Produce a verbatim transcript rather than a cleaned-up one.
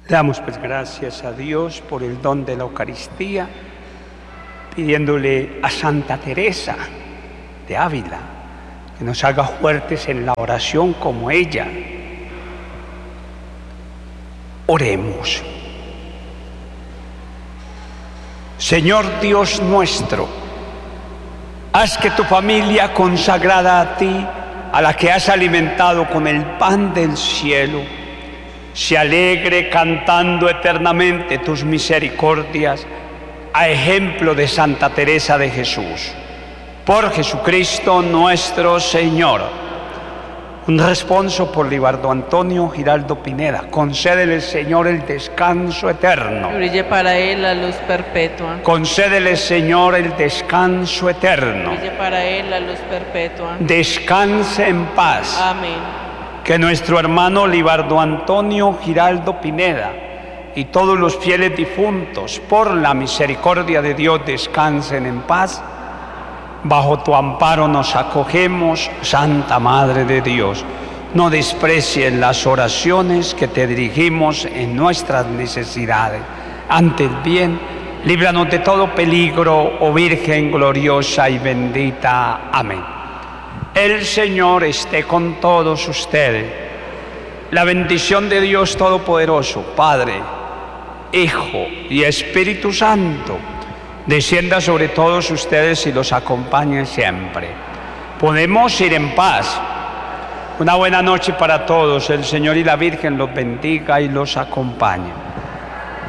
Damos pues gracias a Dios por el don de la Eucaristía, pidiéndole a Santa Teresa de Ávila que nos haga fuertes en la oración como ella. Oremos. Señor Dios nuestro, haz que tu familia consagrada a ti, a la que has alimentado con el pan del cielo, se alegre cantando eternamente tus misericordias, a ejemplo de Santa Teresa de Jesús. Por Jesucristo nuestro Señor. Un responso por Libardo Antonio Giraldo Pineda. Concédele, Señor, el descanso eterno. Brille para él la luz perpetua. Concédele, Señor, el descanso eterno. Brille para él la luz perpetua. Descanse en paz. Amén. Que nuestro hermano Libardo Antonio Giraldo Pineda y todos los fieles difuntos, por la misericordia de Dios, descansen en paz. Bajo tu amparo nos acogemos, Santa Madre de Dios. No desprecies las oraciones que te dirigimos en nuestras necesidades. Antes bien, líbranos de todo peligro, oh Virgen gloriosa y bendita. Amén. El Señor esté con todos ustedes. La bendición de Dios Todopoderoso, Padre, Hijo y Espíritu Santo, descienda sobre todos ustedes y los acompañe siempre. Podemos ir en paz. Una buena noche para todos. El Señor y la Virgen los bendiga y los acompañe.